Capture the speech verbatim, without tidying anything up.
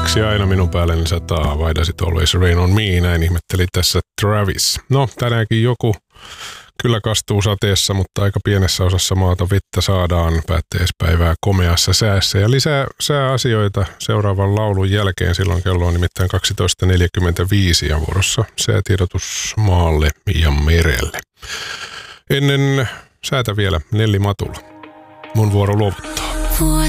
Miksi aina minun päälleni sataa? Why does it always rain on me? Näin ihmetteli tässä Travis. No, tänäänkin joku kyllä kastuu sateessa, mutta aika pienessä osassa maata vettä saadaan päätteispäivää komeassa säässä. Ja lisää sääasioita seuraavan laulun jälkeen. Silloin kello on nimittäin kaksitoista neljäkymmentäviisi ja vuorossa säätiedotus maalle ja merelle. Ennen säätä vielä Nelli Matula. Mun vuoro luovuttaa.